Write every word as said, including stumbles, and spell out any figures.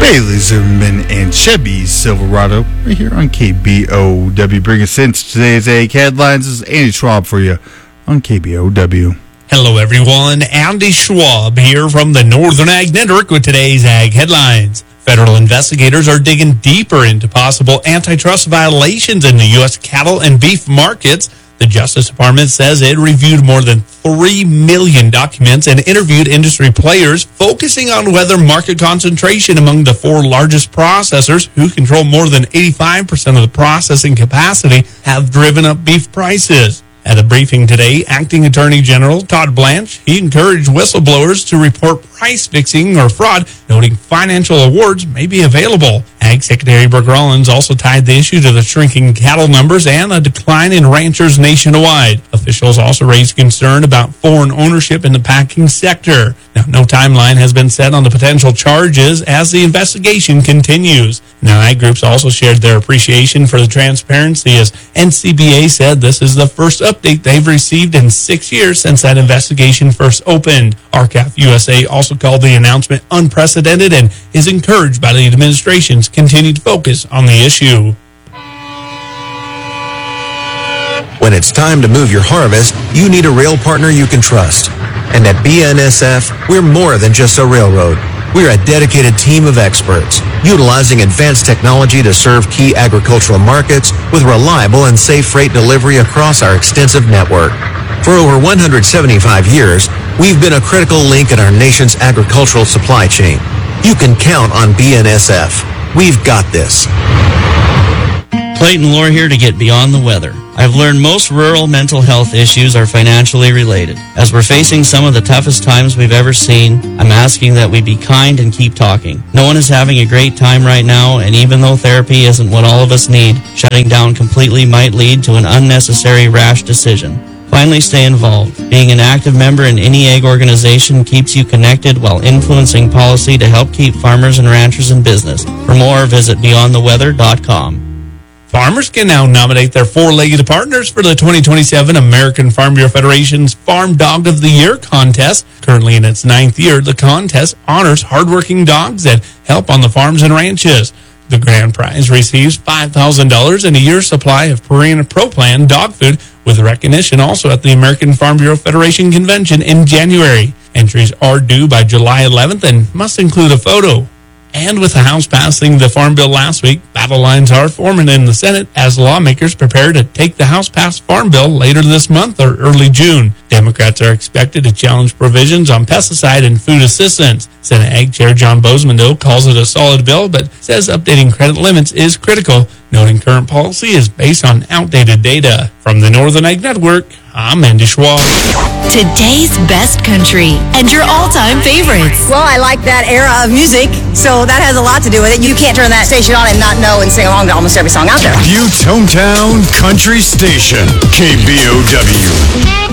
Hey, ladies and gentlemen, and Chevy Silverado, right here on K B O W. Bringing us into today's Ag Headlines. This is Andy Schwab for you on K B O W. Hello, everyone. Andy Schwab here from the Northern Ag Network with today's Ag Headlines. Federal investigators are digging deeper into possible antitrust violations in the U S cattle and beef markets. The Justice Department says it reviewed more than three million documents and interviewed industry players, focusing on whether market concentration among the four largest processors, who control more than eighty-five percent of the processing capacity, have driven up beef prices. At a briefing today, Acting Attorney General Todd Blanche, he encouraged whistleblowers to report price fixing or fraud, noting financial awards may be available. Ag Secretary Brooke Rollins also tied the issue to the shrinking cattle numbers and a decline in ranchers nationwide. Officials also raised concern about foreign ownership in the packing sector. Now, no timeline has been set on the potential charges as the investigation continues. Now, ag groups also shared their appreciation for the transparency, as N C B A said this is the first update they've received in six years since that investigation first opened. R C A F U S A also called the announcement unprecedented and is encouraged by the administration's continued focus on the issue. When it's time to move your harvest, you need a rail partner you can trust. And at B N S F, we're more than just a railroad. We're a dedicated team of experts, utilizing advanced technology to serve key agricultural markets with reliable and safe freight delivery across our extensive network. For over one hundred seventy-five years, we've been a critical link in our nation's agricultural supply chain. You can count on B N S F. We've got this. Clayton Lohr here to get beyond the weather. I've learned most rural mental health issues are financially related. As we're facing some of the toughest times we've ever seen, I'm asking that we be kind and keep talking. No one is having a great time right now, and even though therapy isn't what all of us need, shutting down completely might lead to an unnecessary rash decision. Finally, stay involved. Being an active member in any ag organization keeps you connected while influencing policy to help keep farmers and ranchers in business. For more, visit beyond the weather dot com. Farmers can now nominate their four-legged partners for the twenty twenty-seven American Farm Bureau Federation's Farm Dog of the Year contest. Currently in its ninth year, the contest honors hardworking dogs that help on the farms and ranches. The grand prize receives five thousand dollars and a year's supply of Purina Pro Plan dog food, with recognition also at the American Farm Bureau Federation Convention in January. Entries are due by July eleventh and must include a photo. And with the House passing the Farm Bill last week, battle lines are forming in the Senate as lawmakers prepare to take the House-passed Farm Bill later this month or early June. Democrats are expected to challenge provisions on pesticide and food assistance. Senate Ag Chair John Bozeman, though, calls it a solid bill, but says updating credit limits is critical, noting current policy is based on outdated data. From the Northern Ag Network, I'm Andy Schwab. Today's best country and your all-time favorites. Well, I like that era of music, so that has a lot to do with it. You can't turn that station on and not know and sing along to almost every song out there. Butte's hometown country station, K B O W.